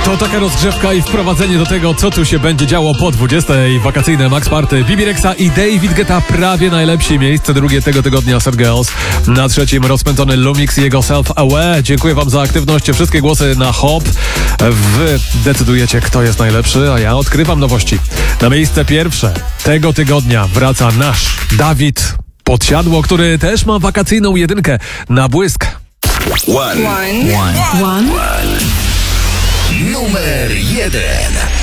To taka rozgrzewka i wprowadzenie do tego, co tu się będzie działo po 20. Wakacyjne Max Party. Bibi Rexha i David Guetta prawie najlepsze miejsce drugie tego tygodnia Sad Girls. Na trzecim rozpędzony Lumix i jego Self Aware. Dziękuję wam za aktywność. Wszystkie głosy na hop. Wy decydujecie, kto jest najlepszy, a ja odkrywam nowości. Na miejsce pierwsze tego tygodnia wraca nasz Dawid Podsiadło, który też ma wakacyjną jedynkę na błysk. One. Numer 1.